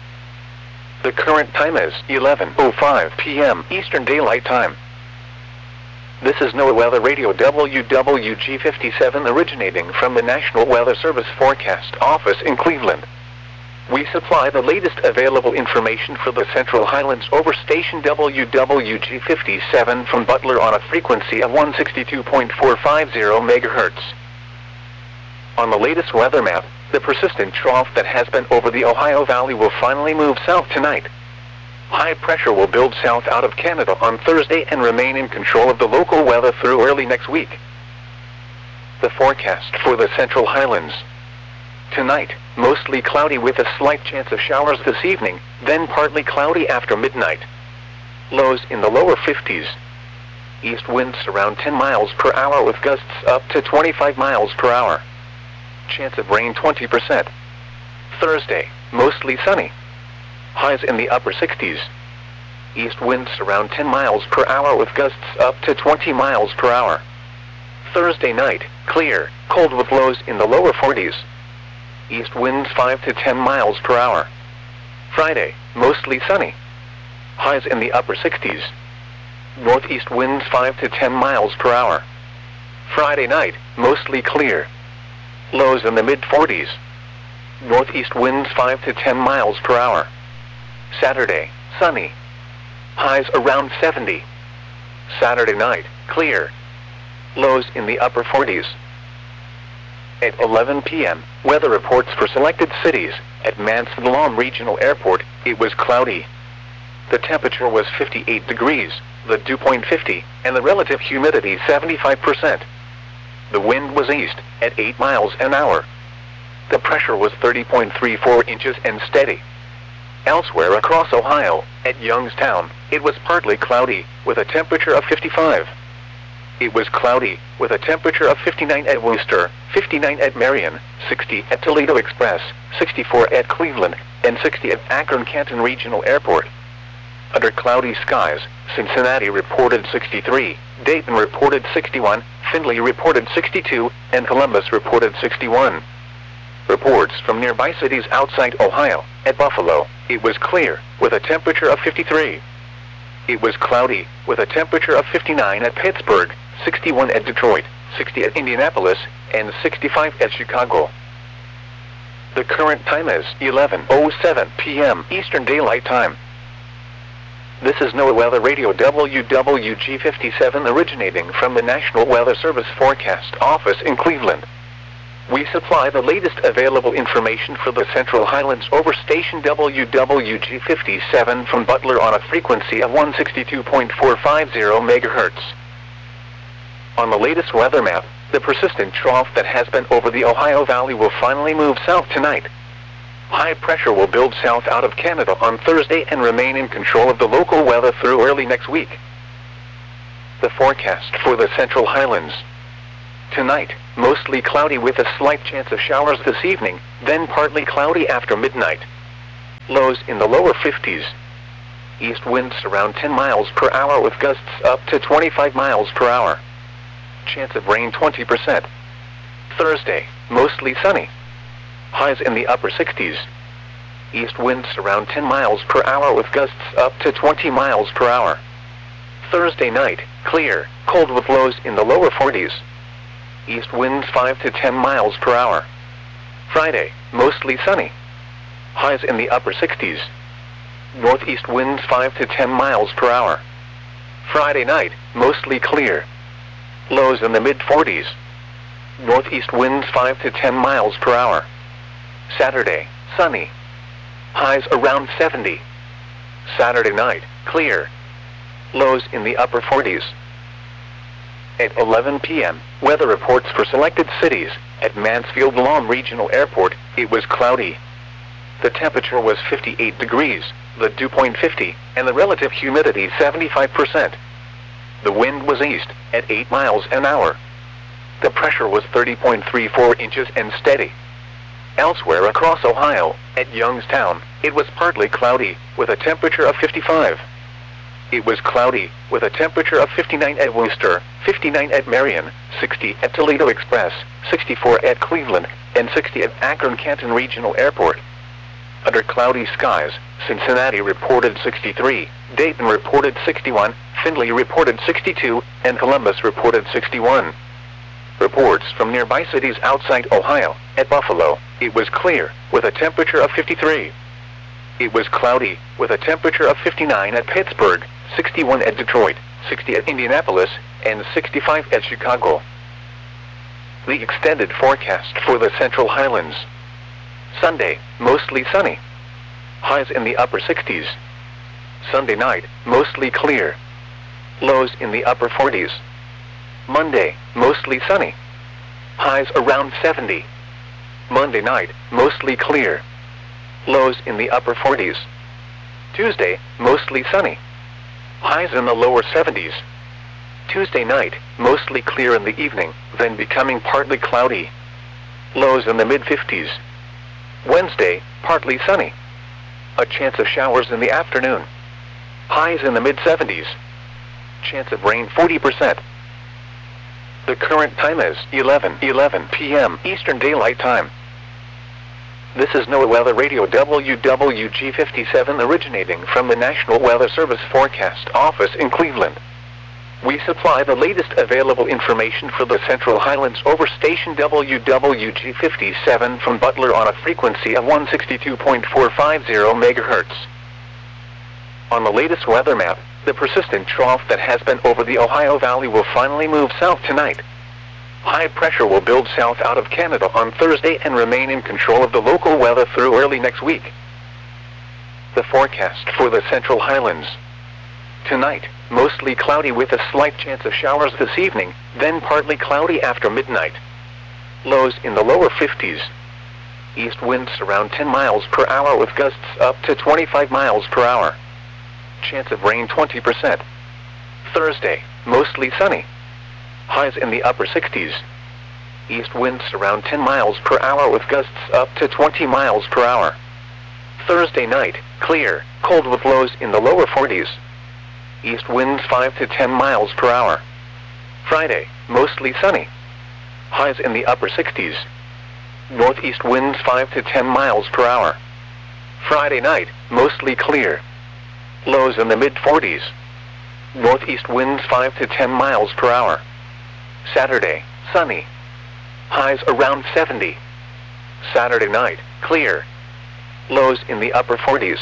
The current time is 11:05 p.m. Eastern Daylight Time. This is NOAA Weather Radio WWG57 originating from the National Weather Service Forecast Office in Cleveland. We supply the latest available information for the Central Highlands over station WWG57 from Butler on a frequency of 162.450 MHz. On the latest weather map, the persistent trough that has been over the Ohio Valley will finally move south tonight. High pressure will build south out of Canada on Thursday and remain in control of the local weather through early next week. The forecast for the Central Highlands. Tonight, mostly cloudy with a slight chance of showers this evening, then partly cloudy after midnight. Lows in the lower 50s. East winds around 10 miles per hour with gusts up to 25 miles per hour. Chance of rain 20%. Thursday, mostly sunny. Highs in the upper 60s. East winds around 10 miles per hour with gusts up to 20 miles per hour. Thursday night, clear, cold with lows in the lower 40s. East winds 5 to 10 miles per hour. Friday, mostly sunny. Highs in the upper 60s. Northeast winds 5 to 10 miles per hour. Friday night, mostly clear. Lows in the mid-40s. Northeast winds 5 to 10 miles per hour. Saturday, sunny. Highs around 70. Saturday night, clear. Lows in the upper 40s. At 11 p.m., weather reports for selected cities. At Mansfield-Lom Regional Airport, it was cloudy. The temperature was 58 degrees, the dew point 50, and the relative humidity 75%. The wind was east, at 8 miles an hour. The pressure was 30.34 inches and steady. Elsewhere across Ohio, at Youngstown, it was partly cloudy, with a temperature of 55. It was cloudy, with a temperature of 59 at Wooster, 59 at Marion, 60 at Toledo Express, 64 at Cleveland, and 60 at Akron-Canton Regional Airport. Under cloudy skies, Cincinnati reported 63, Dayton reported 61, Findlay reported 62, and Columbus reported 61. Reports from nearby cities outside Ohio. At Buffalo, it was clear, with a temperature of 53. It was cloudy, with a temperature of 59 at Pittsburgh, 61 at Detroit, 60 at Indianapolis, and 65 at Chicago. The current time is 11:07 p.m. Eastern Daylight Time. This is NOAA Weather Radio WWG57 originating from the National Weather Service Forecast Office in Cleveland. We supply the latest available information for the Central Highlands over station WWG57 from Butler on a frequency of 162.450 MHz. On the latest weather map, the persistent trough that has been over the Ohio Valley will finally move south tonight. High pressure will build south out of Canada on Thursday and remain in control of the local weather through early next week. The forecast for the Central Highlands. Tonight, mostly cloudy with a slight chance of showers this evening, then partly cloudy after midnight. Lows in the lower 50s. East winds around 10 miles per hour with gusts up to 25 miles per hour. Chance of rain 20%. Thursday, mostly sunny. Highs in the upper 60s. East winds around 10 miles per hour with gusts up to 20 miles per hour. Thursday night, clear, cold with lows in the lower 40s. East winds 5 to 10 miles per hour. Friday, mostly sunny. Highs in the upper 60s. Northeast winds 5 to 10 miles per hour. Friday night, mostly clear. Lows in the mid-40s. Northeast winds 5 to 10 miles per hour. Saturday, sunny. Highs around 70. Saturday night, clear. Lows in the upper 40s. At 11 p.m., weather reports for selected cities. At Mansfield Lawn Regional Airport, it was cloudy. The temperature was 58 degrees, the dew point 50, and the relative humidity 75%. The wind was east, at 8 miles an hour. The pressure was 30.34 inches and steady. Elsewhere across Ohio, at Youngstown, it was partly cloudy, with a temperature of 55. It was cloudy, with a temperature of 59 at Worcester, 59 at Marion, 60 at Toledo Express, 64 at Cleveland, and 60 at Akron-Canton Regional Airport. Under cloudy skies, Cincinnati reported 63, Dayton reported 61, Findlay reported 62, and Columbus reported 61. Reports from nearby cities outside Ohio. At Buffalo, it was clear, with a temperature of 53. It was cloudy, with a temperature of 59 at Pittsburgh, 61 at Detroit, 60 at Indianapolis, and 65 at Chicago. The extended forecast for the Central Highlands. Sunday, mostly sunny. Highs in the upper 60s. Sunday night, mostly clear. Lows in the upper 40s. Monday, mostly sunny. Highs around 70. Monday night, mostly clear. Lows in the upper 40s. Tuesday, mostly sunny. Highs in the lower 70s. Tuesday night, mostly clear in the evening, then becoming partly cloudy. Lows in the mid-50s. Wednesday, partly sunny. A chance of showers in the afternoon. Highs in the mid-70s. Chance of rain 40%. The current time is 11 p.m. Eastern Daylight Time. This is NOAA Weather Radio WWG57 originating from the National Weather Service Forecast Office in Cleveland. We supply the latest available information for the Central Highlands over station WWG57 from Butler on a frequency of 162.450 MHz. On the latest weather map, the persistent trough that has been over the Ohio Valley will finally move south tonight. High pressure will build south out of Canada on Thursday and remain in control of the local weather through early next week. The forecast for the Central Highlands. Tonight, mostly cloudy with a slight chance of showers this evening, then partly cloudy after midnight. Lows in the lower 50s. East winds around 10 miles per hour with gusts up to 25 miles per hour. Chance of rain 20%. Thursday, mostly sunny. Highs in the upper 60s. East winds around 10 miles per hour with gusts up to 20 miles per hour. Thursday night, clear, cold with lows in the lower 40s. East winds 5 to 10 miles per hour. Friday, mostly sunny. Highs in the upper 60s. Northeast winds 5 to 10 miles per hour. Friday night, mostly clear. Lows in the mid-40s. Northeast winds 5 to 10 miles per hour. Saturday, sunny. Highs around 70. Saturday night, clear. Lows in the upper 40s.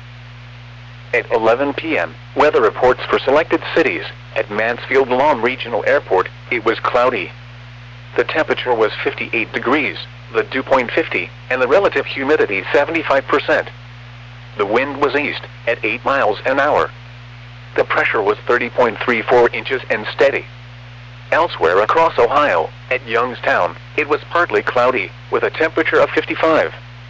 At 11 p.m., weather reports for selected cities. At Mansfield Lawn Regional Airport, it was cloudy. The temperature was 58 degrees, the dew point 50, and the relative humidity 75%. The wind was east, at 8 miles an hour. The pressure was 30.34 inches and steady. Elsewhere across Ohio, at Youngstown, it was partly cloudy, with a temperature of 55.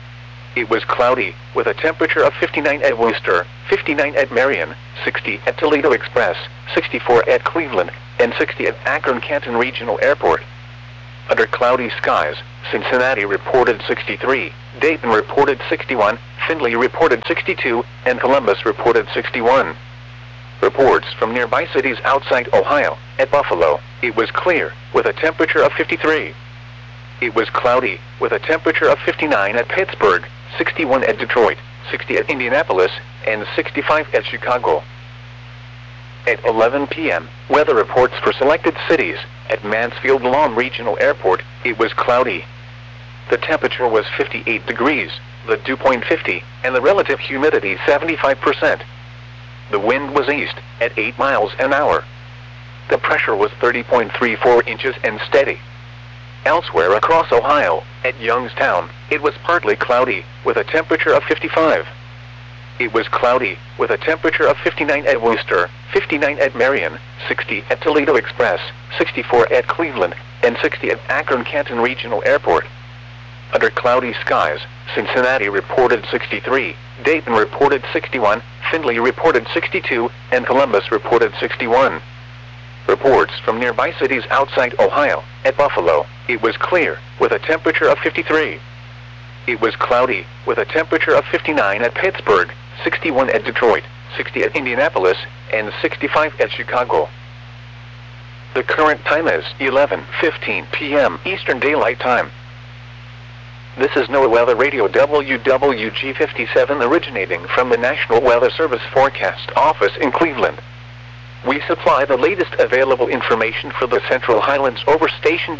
it was cloudy, with a temperature of 59 at Worcester, 59 at Marion, 60 at Toledo Express, 64 at Cleveland, and 60 at Akron-Canton Regional Airport. Under cloudy skies, Cincinnati reported 63, Dayton reported 61, Findlay reported 62, and Columbus reported 61. Reports from nearby cities outside Ohio. At Buffalo, it was clear, with a temperature of 53. It was cloudy, with a temperature of 59 at Pittsburgh, 61 at Detroit, 60 at Indianapolis, and 65 at Chicago. At 11 p.m., weather reports for selected cities. At Mansfield Lawn Regional Airport, it was cloudy. The temperature was 58 degrees, the dew point 50, and the relative humidity 75%. The wind was east, at 8 miles an hour. The pressure was 30.34 inches and steady. Elsewhere across Ohio, at Youngstown, it was partly cloudy, with a temperature of 55. It was cloudy, with a temperature of 59 at Worcester, 59 at Marion, 60 at Toledo Express, 64 at Cleveland, and 60 at Akron-Canton Regional Airport. Under cloudy skies, Cincinnati reported 63, Dayton reported 61, Findlay reported 62, and Columbus reported 61. Reports from nearby cities outside Ohio. At Buffalo, it was clear, with a temperature of 53. It was cloudy, with a temperature of 59 at Pittsburgh, 61 at Detroit, 60 at Indianapolis, and 65 at Chicago. The current time is 11:15 p.m. Eastern Daylight Time. This is NOAA Weather Radio WWG57 originating from the National Weather Service Forecast Office in Cleveland. We supply the latest available information for the Central Highlands over station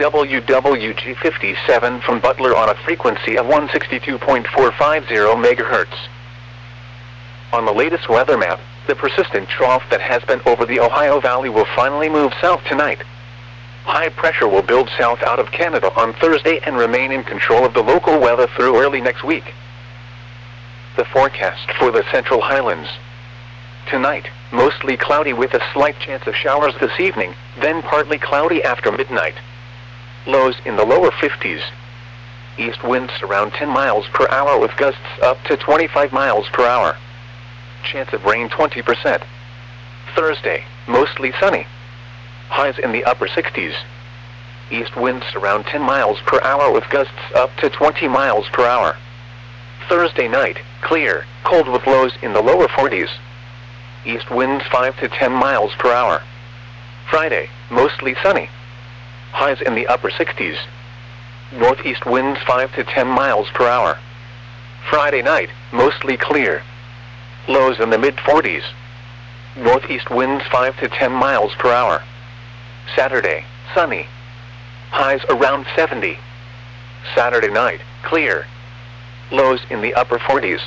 WWG57 from Butler on a frequency of 162.450 MHz. On the latest weather map, the persistent trough that has been over the Ohio Valley will finally move south tonight. High pressure will build south out of Canada on Thursday and remain in control of the local weather through early next week. The forecast for the Central Highlands. Tonight, mostly cloudy with a slight chance of showers this evening, then partly cloudy after midnight. Lows in the lower 50s. East winds around 10 miles per hour with gusts up to 25 miles per hour. Chance of rain 20%. Thursday, mostly sunny. Highs in the upper 60s. East winds around 10 miles per hour with gusts up to 20 miles per hour. Thursday night, clear, cold with lows in the lower 40s. East winds 5 to 10 miles per hour. Friday, mostly sunny. Highs in the upper 60s. Northeast winds 5 to 10 miles per hour. Friday night, mostly clear. Lows in the mid-40s. Northeast winds 5 to 10 miles per hour. Saturday, sunny. Highs around 70. Saturday night, clear. Lows in the upper 40s.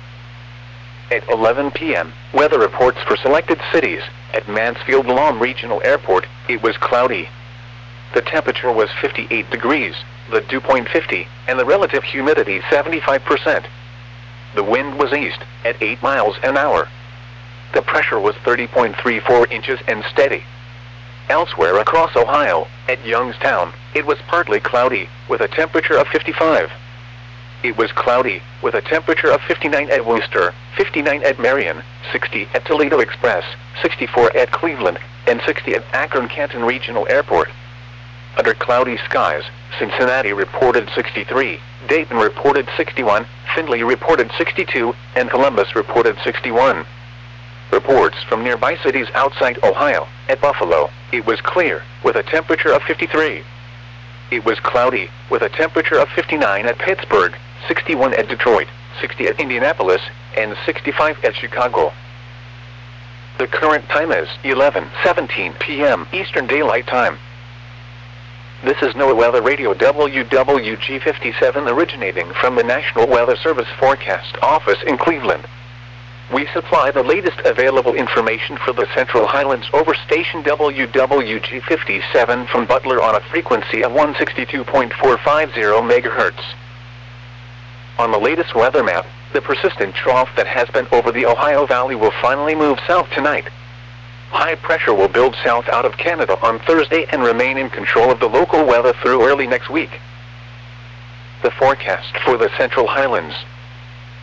At 11 p.m., weather reports for selected cities. At Mansfield Lawn Regional Airport, it was cloudy. The temperature was 58 degrees, the dew point 50, and the relative humidity 75%. The wind was east, at 8 miles an hour. The pressure was 30.34 inches and steady. Elsewhere across Ohio, at Youngstown, it was partly cloudy, with a temperature of 55. It was cloudy, with a temperature of 59 at Worcester, 59 at Marion, 60 at Toledo Express, 64 at Cleveland, and 60 at Akron-Canton Regional Airport. Under cloudy skies, Cincinnati reported 63, Dayton reported 61, Findlay reported 62, and Columbus reported 61. Reports from nearby cities outside Ohio. At Buffalo, it was clear, with a temperature of 53. It was cloudy, with a temperature of 59 at Pittsburgh, 61 at Detroit, 60 at Indianapolis, and 65 at Chicago. The current time is 11:17 p.m. Eastern Daylight Time. This is NOAA Weather Radio WWG57 originating from the National Weather Service Forecast Office in Cleveland. We supply the latest available information for the Central Highlands over station WWG57 from Butler on a frequency of 162.450 MHz. On the latest weather map, the persistent trough that has been over the Ohio Valley will finally move south tonight. High pressure will build south out of Canada on Thursday and remain in control of the local weather through early next week. The forecast for the Central Highlands.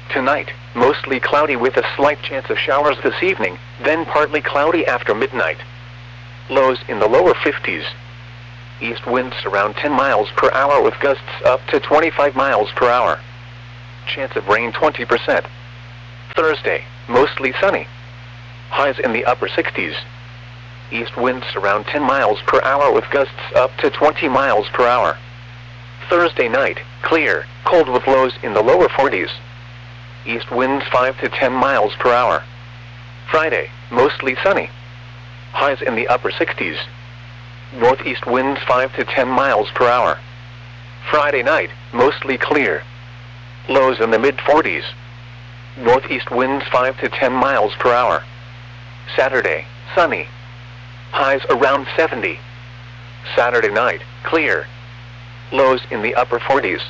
Tonight, mostly cloudy with a slight chance of showers this evening, then partly cloudy after midnight. Lows in the lower 50s. East winds around 10 miles per hour with gusts up to 25 miles per hour. Chance of rain 20%. Thursday, mostly sunny. Highs in the upper 60s. East winds around 10 miles per hour with gusts up to 20 miles per hour. Thursday night, clear, cold with lows in the lower 40s. East winds 5 to 10 miles per hour. Friday, mostly sunny. Highs in the upper 60s. Northeast winds 5 to 10 miles per hour. Friday night, mostly clear. Lows in the mid-40s. Northeast winds 5 to 10 miles per hour. Saturday, sunny. Highs around 70. Saturday night, clear. Lows in the upper 40s.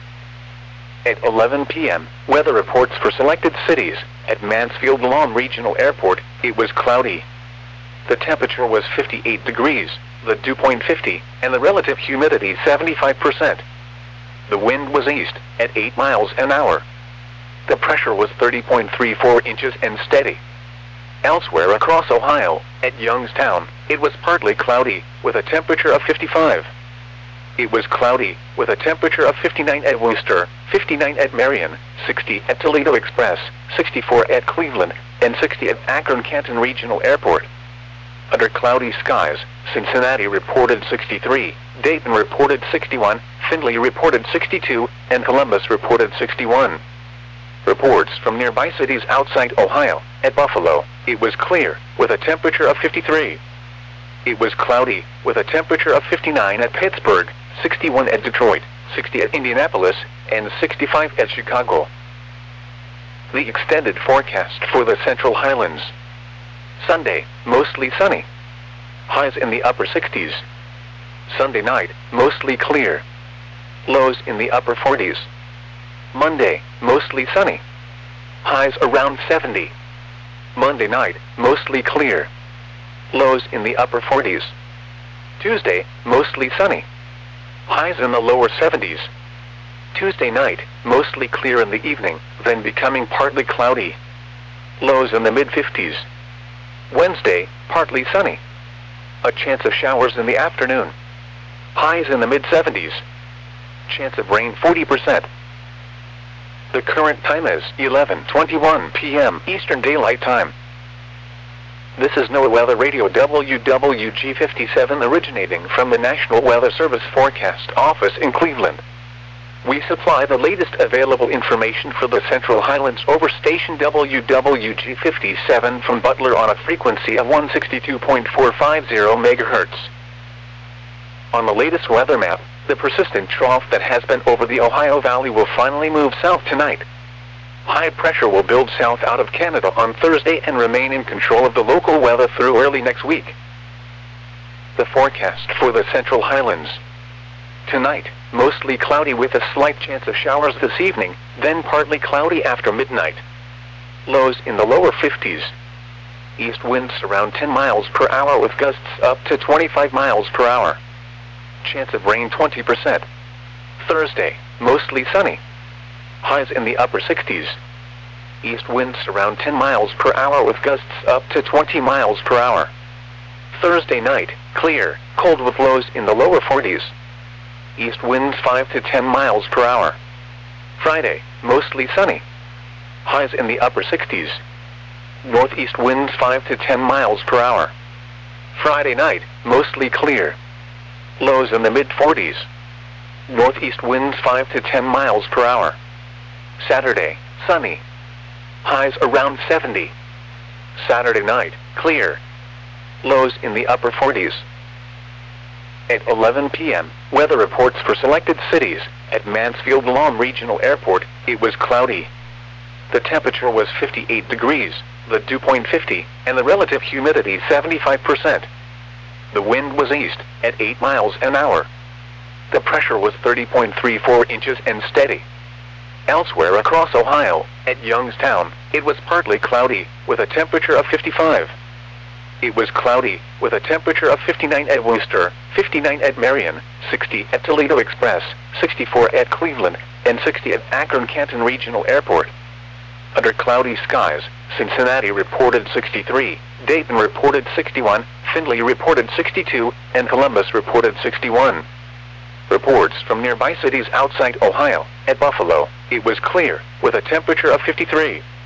At 11 p.m., weather reports for selected cities. At Mansfield Lawn Regional Airport, it was cloudy. The temperature was 58 degrees, the dew point 50, and the relative humidity 75%. The wind was east, at 8 miles an hour. The pressure was 30.34 inches and steady. Elsewhere across Ohio, at Youngstown, it was partly cloudy, with a temperature of 55. It was cloudy, with a temperature of 59 at Wooster, 59 at Marion, 60 at Toledo Express, 64 at Cleveland, and 60 at Akron-Canton Regional Airport. Under cloudy skies, Cincinnati reported 63, Dayton reported 61, Findlay reported 62, and Columbus reported 61. Reports from nearby cities outside Ohio. At Buffalo, it was clear, with a temperature of 53. It was cloudy, with a temperature of 59 at Pittsburgh, 61 at Detroit, 60 at Indianapolis, and 65 at Chicago. The extended forecast for the Central Highlands. Sunday, mostly sunny. Highs in the upper 60s. Sunday night, mostly clear. Lows in the upper 40s. Monday, mostly sunny. Highs around 70. Monday night, mostly clear. Lows in the upper 40s. Tuesday, mostly sunny. Highs in the lower 70s. Tuesday night, mostly clear in the evening, then becoming partly cloudy. Lows in the mid-50s. Wednesday, partly sunny. A chance of showers in the afternoon. Highs in the mid-70s. Chance of rain 40%. The current time is 11:21 p.m. Eastern Daylight Time. This is NOAA Weather Radio WWG57 originating from the National Weather Service Forecast Office in Cleveland. We supply the latest available information for the Central Highlands over station WWG57 from Butler on a frequency of 162.450 MHz. On the latest weather map, the persistent trough that has been over the Ohio Valley will finally move south tonight. High pressure will build south out of Canada on Thursday and remain in control of the local weather through early next week. The forecast for the Central Highlands. Tonight, mostly cloudy with a slight chance of showers this evening, then partly cloudy after midnight. Lows in the lower 50s. East winds around 10 miles per hour with gusts up to 25 miles per hour. Chance of rain 20%. Thursday, mostly sunny. Highs in the upper 60s. East winds around 10 miles per hour with gusts up to 20 miles per hour. Thursday night, clear, cold with lows in the lower 40s. East winds 5 to 10 miles per hour. Friday, mostly sunny. Highs in the upper 60s. Northeast winds 5 to 10 miles per hour. Friday night, mostly clear. Lows in the mid-40s. Northeast winds 5 to 10 miles per hour. Saturday, sunny. Highs around 70. Saturday night, clear. Lows in the upper 40s. At 11 p.m., weather reports for selected cities. At Mansfield Lawn Regional Airport, it was cloudy. The temperature was 58 degrees, the dew point 50, and the relative humidity 75%. The wind was east, at 8 miles an hour. The pressure was 30.34 inches and steady. Elsewhere across Ohio, at Youngstown, it was partly cloudy, with a temperature of 55. It was cloudy, with a temperature of 59 at Wooster, 59 at Marion, 60 at Toledo Express, 64 at Cleveland, and 60 at Akron-Canton Regional Airport. Under cloudy skies, Cincinnati reported 63, Dayton reported 61, Findlay reported 62, and Columbus reported 61. Reports from nearby cities outside Ohio. At Buffalo, it was clear, with a temperature of 53.